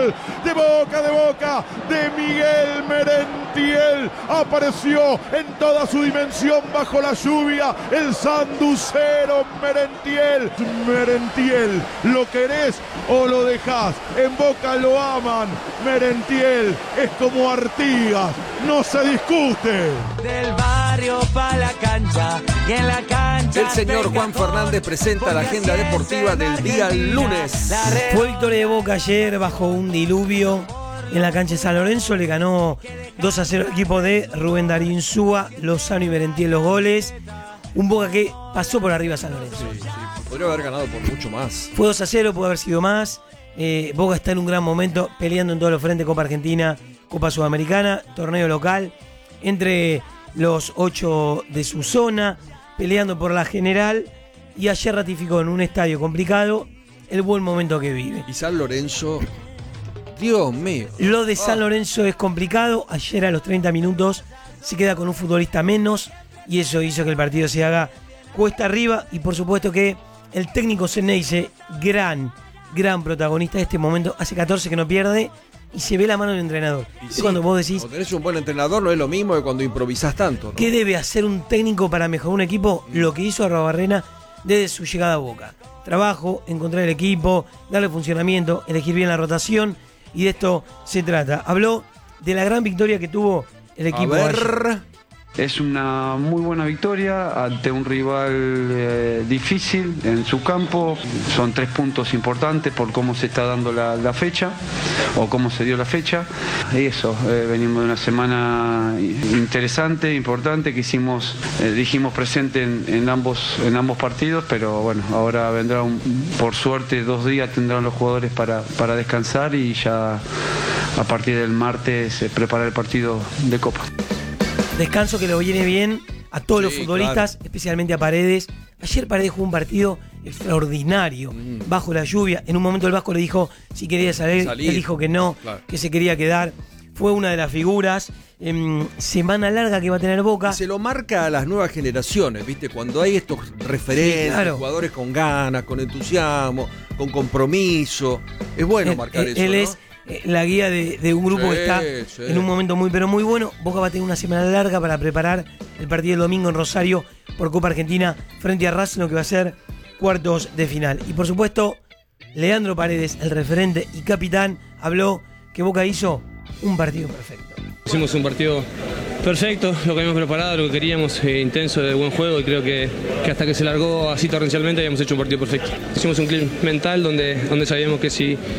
gol de Boca, de Miguel Merentiel. Apareció en toda su dimensión bajo la lluvia el sanducero Merentiel. Merentiel, ¿lo querés o lo dejás? En Boca lo aman. Merentiel es como Artigas, no se discute. Del barrio pa' la cancha y en la cancha. El señor Juan Fernández presenta la agenda deportiva del día lunes. Fue victoria de Boca ayer bajo un diluvio en la cancha de San Lorenzo. Le ganó 2-0 al equipo de Rubén Darío Insúa, Lozano y Merentiel los goles. Un Boca que pasó por arriba a San Lorenzo. Sí. Podría haber ganado por mucho más. Fue 2-0, pudo haber sido más. Boca está en un gran momento, peleando en todos los frentes: Copa Argentina, Copa Sudamericana, torneo local, entre los 8 de su zona, peleando por la general, y ayer ratificó en un estadio complicado el buen momento que vive. Y San Lorenzo, Dios mío. Lo de San Lorenzo es complicado. Ayer a los 30 minutos se queda con un futbolista menos y eso hizo que el partido se haga cuesta arriba, y por supuesto que el técnico Ceneice, gran protagonista de este momento, hace 14 que no pierde y se ve la mano del entrenador. Y sí, cuando vos decís, cuando tenés un buen entrenador no es lo mismo que cuando improvisás tanto, ¿no? ¿qué debe hacer un técnico para mejorar un equipo? Lo que hizo Arruabarrena desde su llegada a Boca: trabajo, encontrar el equipo, darle funcionamiento, elegir bien la rotación, y de esto se trata. Habló de la gran victoria que tuvo el equipo ayer. Es una muy buena victoria ante un rival difícil en su campo. Son 3 puntos importantes por cómo se está dando la fecha, o cómo se dio la fecha. Y eso, venimos de una semana interesante, importante, que dijimos presente en ambos partidos, pero bueno, ahora vendrá por suerte 2 días tendrán los jugadores para descansar, y ya a partir del martes preparar el partido de Copa. Descanso que le viene bien a todos los futbolistas, claro. Especialmente a Paredes. Ayer Paredes jugó un partido extraordinario, bajo la lluvia. En un momento el Vasco le dijo si quería salir. Él dijo que no, claro, que se quería quedar. Fue una de las figuras. Semana larga que va a tener Boca. Y se lo marca a las nuevas generaciones, ¿viste? Cuando hay estos referentes, sí, claro, jugadores con ganas, con entusiasmo, con compromiso. Es bueno marcar eso, él, ¿no? Es la guía de un grupo que está en un momento muy pero muy bueno. Boca va a tener una semana larga para preparar el partido del domingo en Rosario por Copa Argentina frente a Racing, lo que va a ser cuartos de final. Y por supuesto, Leandro Paredes, el referente y capitán, habló que Boca hizo un partido perfecto. Hicimos un partido perfecto, lo que habíamos preparado, lo que queríamos, intenso, de buen juego, y creo que hasta que se largó así torrencialmente habíamos hecho un partido perfecto. Hicimos un clip mental donde sabíamos que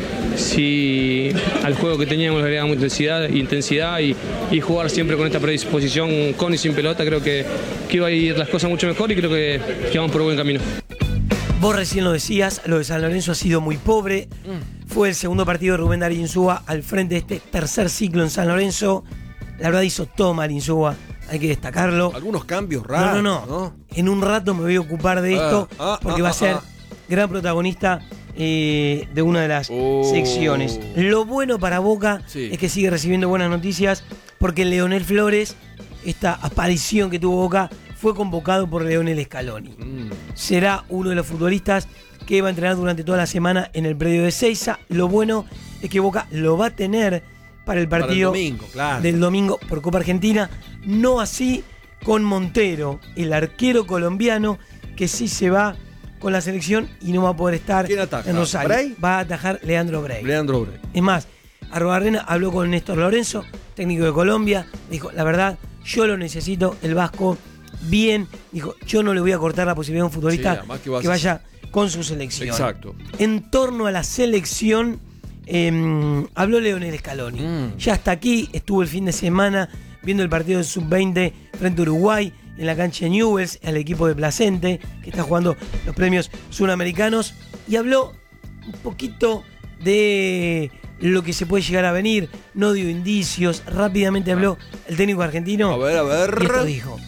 si al juego que teníamos le agregábamos intensidad y jugar siempre con esta predisposición, con y sin pelota, creo que iba a ir las cosas mucho mejor, y creo que vamos por buen camino. Vos recién lo decías, lo de San Lorenzo ha sido muy pobre. Fue el segundo partido de Rubén Darío Insúa al frente de este tercer ciclo en San Lorenzo. La verdad hizo todo mal Insúa, hay que destacarlo. Algunos cambios raros. No. En un rato me voy a ocupar de esto, porque va a ser gran protagonista de una de las secciones. Lo bueno para Boca es que sigue recibiendo buenas noticias, porque Leonel Flores, esta aparición que tuvo Boca, fue convocado por Leonel Scaloni. Será uno de los futbolistas que va a entrenar durante toda la semana en el predio de Seiza. Lo bueno es que Boca lo va a tener para el partido del domingo por Copa Argentina. No así con Montero, el arquero colombiano, que sí se va con la selección y no va a poder estar en Rosario. ¿Bray? Va a atajar Leandro Bray. Es más, Arruabarrena habló con Néstor Lorenzo, técnico de Colombia. Dijo, la verdad, yo lo necesito, el Vasco, bien. Dijo, yo no le voy a cortar la posibilidad a un futbolista que vaya con su selección. Exacto. En torno a la selección, habló Leonel Scaloni. Ya hasta aquí, estuvo el fin de semana viendo el partido del Sub-20 frente a Uruguay en la cancha de Newell's, al equipo de Placente, que está jugando los premios sudamericanos, y habló un poquito de lo que se puede llegar a venir. No dio indicios, rápidamente habló el técnico argentino. A ver. Y esto dijo: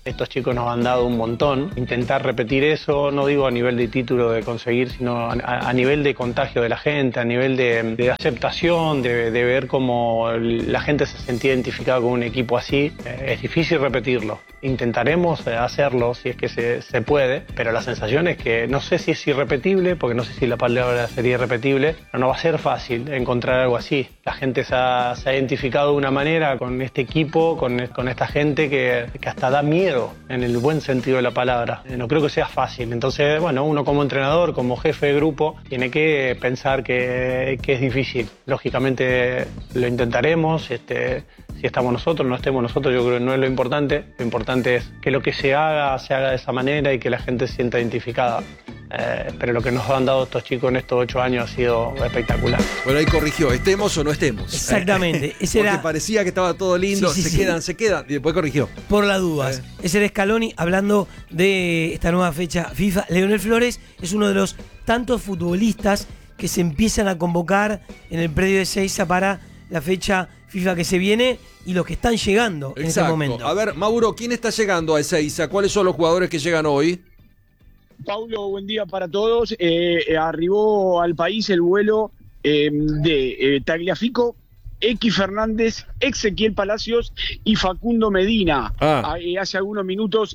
Estos chicos nos han dado un montón. Intentar repetir eso, no digo a nivel de título de conseguir, sino a nivel de contagio de la gente, a nivel de aceptación, de ver cómo la gente se sentía identificada con un equipo así. Es difícil repetirlo. Intentaremos hacerlo si es que se puede, pero la sensación es que no sé si es irrepetible, porque no sé si la palabra sería irrepetible, pero no va a ser fácil encontrar algo así. La gente se ha identificado de una manera con este equipo, con esta gente que hasta da miedo, en el buen sentido de la palabra. No creo que sea fácil. Entonces, bueno, uno como entrenador, como jefe de grupo, tiene que pensar que es difícil. Lógicamente lo intentaremos, si estamos nosotros, no estemos nosotros, yo creo que no es lo importante. Lo importante es que lo que se haga de esa manera y que la gente se sienta identificada. Pero lo que nos han dado estos chicos en estos 8 años ha sido espectacular. Bueno, ahí corrigió, estemos o no estemos. Exactamente. Porque parecía que estaba todo lindo, se quedan, y después corrigió. Por las dudas. Ese era Scaloni hablando de esta nueva fecha FIFA. Leonel Flores es uno de los tantos futbolistas que se empiezan a convocar en el predio de Ezeiza para la fecha FIFA que se viene y los que están llegando en este momento. A ver, Mauro, ¿quién está llegando a Ezeiza? ¿Cuáles son los jugadores que llegan hoy? Paulo, buen día para todos. Arribó al país el vuelo de Tagliafico, X Fernández, Ezequiel Palacios y Facundo Medina. Hace algunos minutos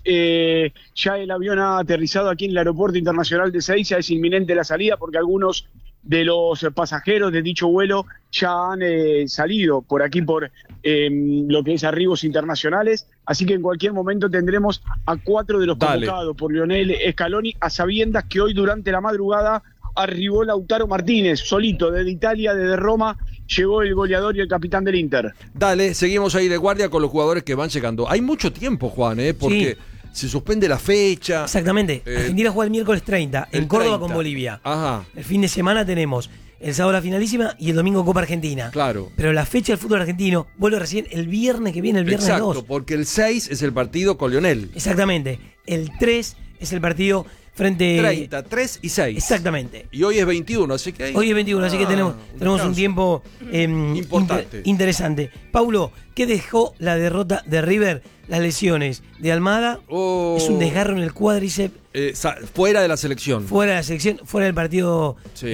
ya el avión ha aterrizado aquí en el Aeropuerto Internacional de Ezeiza. Es inminente la salida porque algunos de los pasajeros de dicho vuelo ya han salido por aquí por lo que es arribos internacionales, así que en cualquier momento tendremos a 4 de los convocados por Lionel Scaloni, a sabiendas que hoy durante la madrugada arribó Lautaro Martínez, solito, desde Italia, desde Roma, llegó el goleador y el capitán del Inter. Dale, seguimos ahí de guardia con los jugadores que van llegando. Hay mucho tiempo, Juan, porque se suspende la fecha. Exactamente. Argentina juega el miércoles 30 en Córdoba con Bolivia. Ajá. El fin de semana tenemos el sábado la finalísima y el domingo Copa Argentina. Claro. Pero la fecha del fútbol argentino vuelve recién el viernes que viene, el viernes 2. Exacto, porque el 6 es el partido con Lionel. Exactamente. El 3 es el partido frente... 30, 3 y 6. Exactamente. Y hoy es 21, así que... Hoy es 21, así que tenemos un tiempo importante. Interesante. Paulo, ¿qué dejó la derrota de River? Las lesiones de Almada, es un desgarro en el cuádriceps. Fuera de la selección. Fuera de la selección, fuera del partido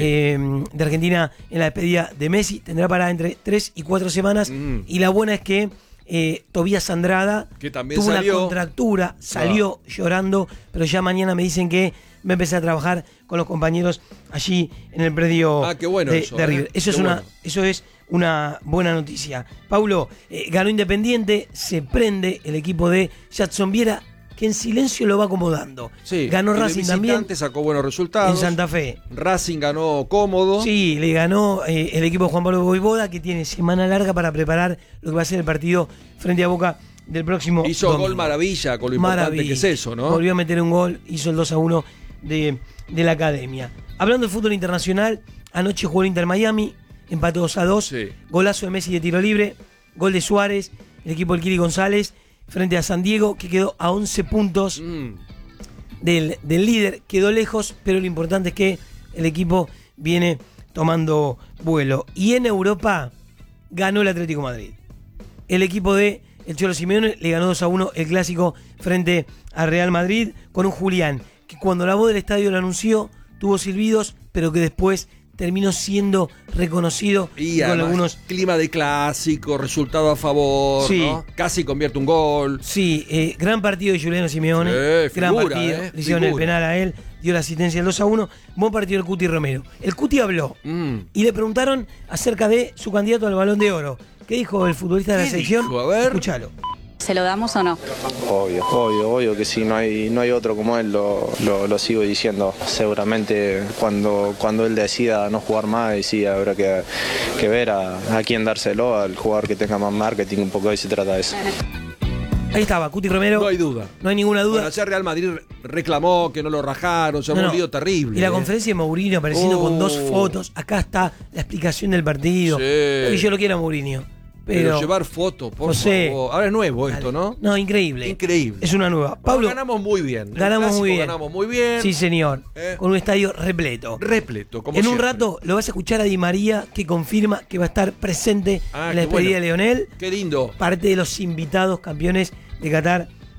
de Argentina en la despedida de Messi. Tendrá para entre 3 y 4 semanas. Y la buena es que Tobías Andrada que también tuvo salió. una contractura, salió llorando, pero ya mañana me dicen que va a empezar a trabajar con los compañeros allí en el predio qué bueno de River. Eso es una buena noticia. Paulo, ganó Independiente, se prende el equipo de Jadson Viera, que en silencio lo va acomodando. Sí, ganó Racing también. Sacó buenos resultados. En Santa Fe. Racing ganó cómodo. Sí, le ganó el equipo de Juan Pablo Voivoda, que tiene semana larga para preparar lo que va a ser el partido frente a Boca del próximo Hizo domingo. Gol maravilla, con lo importante que es eso, ¿no? Volvió a meter un gol, hizo el 2-1 de la academia. Hablando de fútbol internacional, anoche jugó el Inter Miami, empató 2-2, Sí. Golazo de Messi de tiro libre, gol de Suárez, el equipo del Kili González, frente a San Diego, que quedó a 11 puntos del líder, quedó lejos, pero lo importante es que el equipo viene tomando vuelo. Y en Europa ganó el Atlético de Madrid. El equipo de el Cholo Simeone le ganó 2-1 el clásico frente al Real Madrid, con un Julián que cuando la voz del estadio lo anunció tuvo silbidos, pero que después terminó siendo reconocido y con algunos... clima de clásico, resultado a favor, Sí. ¿no? Casi convierte un gol. Sí, gran partido de Juliano Simeone, gran figura, partido, le hicieron el penal a él, dio la asistencia del 2-1, buen partido del Cuti Romero. El Cuti habló y le preguntaron acerca de su candidato al Balón de Oro. ¿Qué dijo el futbolista de la selección? Dijo? A ver. Escúchalo. ¿Se lo damos o no? Obvio que sí, no hay otro como él, lo sigo diciendo. Seguramente cuando él decida no jugar más, y sí, habrá que ver a quién dárselo, al jugador que tenga más marketing, un poco de se trata de eso. Ahí estaba, Cuti Romero. No hay duda. No hay ninguna duda. Bueno, ayer Real Madrid reclamó que no lo rajaron, se un lío terrible. Y la conferencia de Mourinho apareciendo con 2 fotos. Acá está la explicación del partido. Sí. Que yo lo quiero a Mourinho. Pero llevar fotos, por favor. Ahora es nuevo esto, ¿no? No, increíble. Increíble. Es una nueva. Pablo, ganamos muy bien. Ganamos muy bien. Sí, señor. Con un estadio repleto. Como en siempre. un rato lo vas a escuchar a Di María, que confirma que va a estar presente en la despedida de Leonel. Qué lindo. Parte de los invitados campeones de Qatar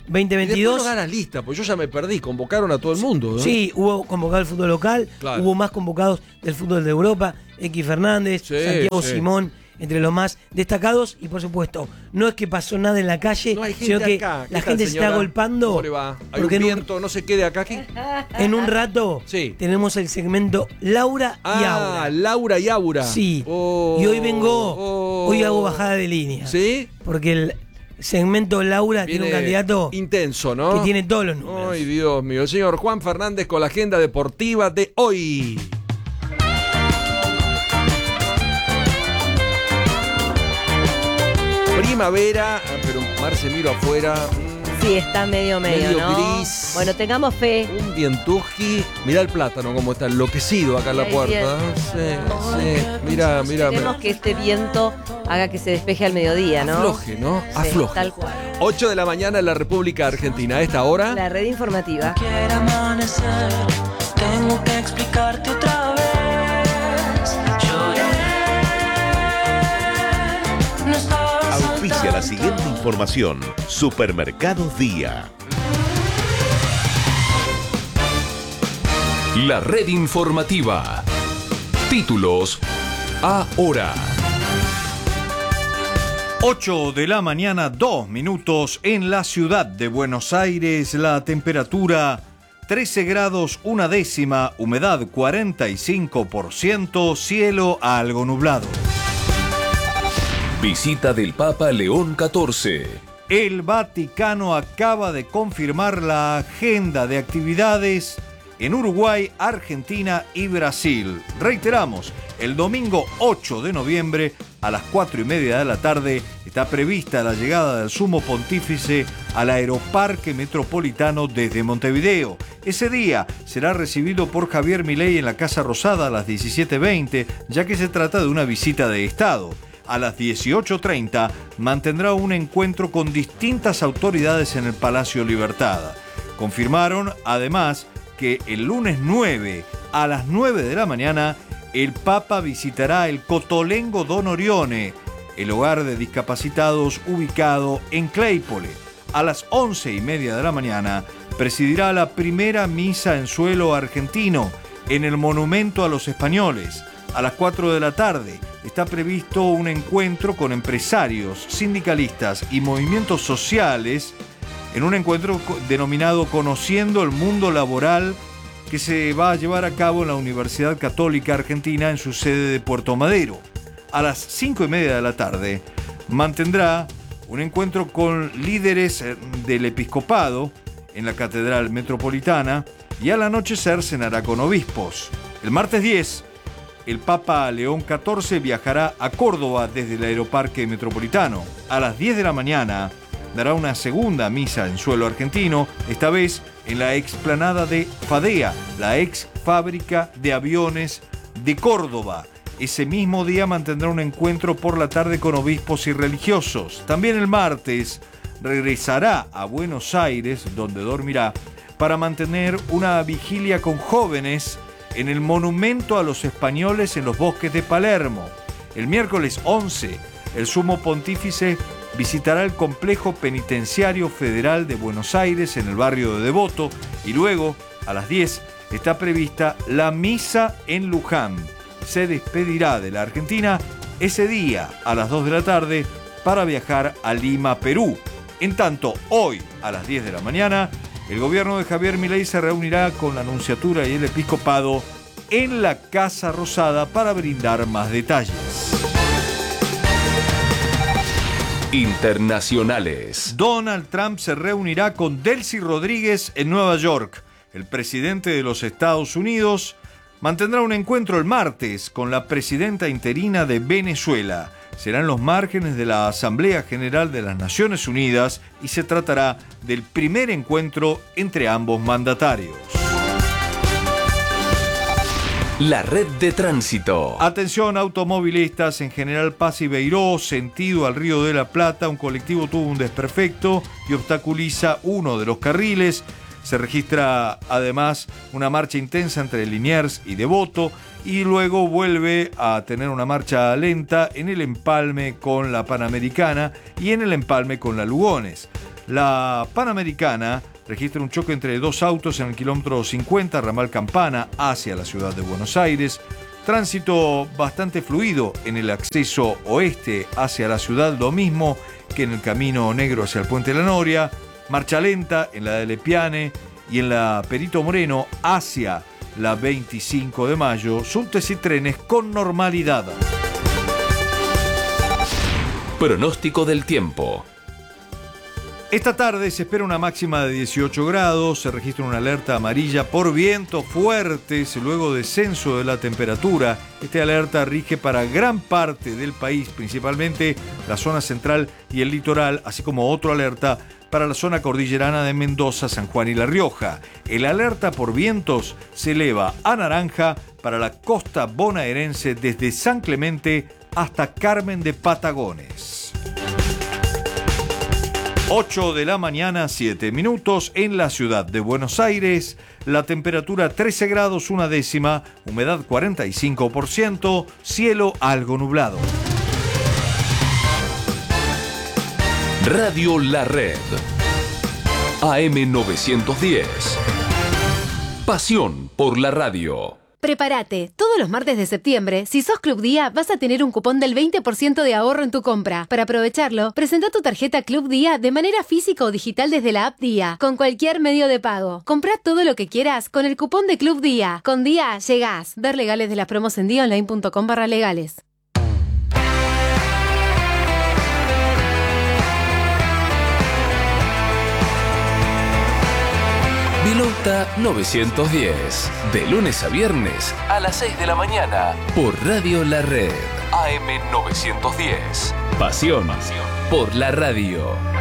2022. No ganas lista, pues yo ya me perdí. Convocaron a todo el mundo, ¿no? Sí, hubo convocado el fútbol local, claro. Hubo más convocados del fútbol de Europa, X Fernández, Sí, Santiago sí. Simón, entre los más destacados. Y por supuesto, no es que pasó nada en la calle, No hay gente sino que acá. ¿Qué la tal, gente se señora? está agolpando. ¿Cómo le va? Hay Porque un viento, no se quede acá. ¿Qué? en un rato Sí. tenemos el segmento Laura y Aura. Laura y Aura. Sí. Oh, Y hoy vengo, oh. hoy hago bajada de línea. ¿Sí? Porque el segmento Laura tiene un Viene candidato intenso, ¿no? que tiene todos los números. Ay, Dios mío. El señor Juan Fernández con la agenda deportiva de hoy. Primavera, pero Marce miro afuera. Sí, está medio, Medio ¿no? gris. Bueno, tengamos fe. Un vientuji. Mirá el plátano como está enloquecido acá en la Hay puerta. Sí. Mirá. Esperemos que este viento haga que se despeje al mediodía, ¿no? Afloje, ¿no? Sí, Afloje. tal cual. 8 de la mañana en la República Argentina. A esta hora. La red informativa. Quiero amanecer, tengo que explicarte otra vez. Lloré, no estaba Auspicia la siguiente información. Supermercados Día. La red informativa. Títulos ahora. 8 de la mañana, 2 minutos en la ciudad de Buenos Aires. La temperatura 13 grados, una décima, humedad 45%, cielo algo nublado. Visita del Papa León XIV. El Vaticano acaba de confirmar la agenda de actividades en Uruguay, Argentina y Brasil. Reiteramos, el domingo 8 de noviembre a las 4:30 de la tarde está prevista la llegada del Sumo Pontífice al Aeroparque Metropolitano desde Montevideo. Ese día será recibido por Javier Milei en la Casa Rosada a las 17:20, ya que se trata de una visita de Estado. A las 18:30 mantendrá un encuentro con distintas autoridades en el Palacio Libertad. Confirmaron, además, que el lunes 9 a las 9 de la mañana el Papa visitará el Cotolengo Don Orione, el hogar de discapacitados ubicado en Claypole. A las 11:30 de la mañana presidirá la primera misa en suelo argentino en el Monumento a los Españoles. A las 4 de la tarde está previsto un encuentro con empresarios, sindicalistas y movimientos sociales en un encuentro denominado Conociendo el Mundo Laboral, que se va a llevar a cabo en la Universidad Católica Argentina en su sede de Puerto Madero. A las 5:30 de la tarde mantendrá un encuentro con líderes del episcopado en la Catedral Metropolitana y al anochecer cenará con obispos. El martes 10, el Papa León XIV viajará a Córdoba desde el Aeroparque Metropolitano. A las 10 de la mañana dará una segunda misa en suelo argentino, esta vez en la explanada de FADEA, la ex fábrica de aviones de Córdoba. Ese mismo día mantendrá un encuentro por la tarde con obispos y religiosos. También el martes regresará a Buenos Aires, donde dormirá, para mantener una vigilia con jóvenes en el Monumento a los Españoles en los Bosques de Palermo. El miércoles 11, el Sumo Pontífice visitará el Complejo Penitenciario Federal de Buenos Aires en el barrio de Devoto y luego, a las 10, está prevista la misa en Luján. Se despedirá de la Argentina ese día a las 2 de la tarde para viajar a Lima, Perú. En tanto, hoy a las 10 de la mañana, el gobierno de Javier Milei se reunirá con la Nunciatura y el Episcopado en la Casa Rosada para brindar más detalles. Internacionales. Donald Trump se reunirá con Delcy Rodríguez en Nueva York. El presidente de los Estados Unidos mantendrá un encuentro el martes con la presidenta interina de Venezuela. Será en los márgenes de la Asamblea General de las Naciones Unidas y se tratará del primer encuentro entre ambos mandatarios. La red de tránsito. Atención automovilistas, en General Paz y Beiró, sentido al Río de la Plata, un colectivo tuvo un desperfecto y obstaculiza uno de los carriles. Se registra además una marcha intensa entre Liniers y Devoto y luego vuelve a tener una marcha lenta en el empalme con la Panamericana y en el empalme con la Lugones. La Panamericana registra un choque entre dos autos en el kilómetro 50, ramal Campana, hacia la ciudad de Buenos Aires. Tránsito bastante fluido en el acceso oeste hacia la ciudad, lo mismo que en el Camino Negro hacia el Puente de la Noria. Marcha lenta en la de Lepiane y en la Perito Moreno hacia la 25 de mayo. Subtes y trenes con normalidad. Pronóstico del tiempo. Esta tarde se espera una máxima de 18 grados, se registra una alerta amarilla por vientos fuertes, luego descenso de la temperatura. Esta alerta rige para gran parte del país, principalmente la zona central y el litoral, así como otra alerta para la zona cordillerana de Mendoza, San Juan y La Rioja. El alerta por vientos se eleva a naranja para la costa bonaerense desde San Clemente hasta Carmen de Patagones. 8 de la mañana, 7 minutos, en la ciudad de Buenos Aires. La temperatura 13 grados, una décima, humedad 45%, cielo algo nublado. Radio La Red. AM 910. Pasión por la radio. Prepárate, todos los martes de septiembre, si sos Club Día, vas a tener un cupón del 20% de ahorro en tu compra. Para aprovecharlo, presenta tu tarjeta Club Día de manera física o digital desde la app Día, con cualquier medio de pago. Comprá todo lo que quieras con el cupón de Club Día. Con Día llegás. Ver legales de las promos en diaonline.com/legales. Vilota 910. De lunes a viernes a las 6 de la mañana. Por Radio La Red. AM 910. Pasión por la radio.